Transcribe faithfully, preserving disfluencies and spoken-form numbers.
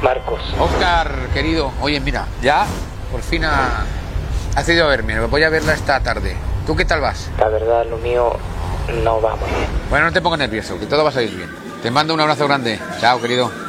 Marcos. Oscar, querido, oye, mira, ya por fin ha, has ido a verme, voy a verla esta tarde. ¿Tú qué tal vas? La verdad, lo mío no va muy bien. Bueno, no te pongas nervioso, que todo va a salir bien. Te mando un abrazo grande. Chao, querido.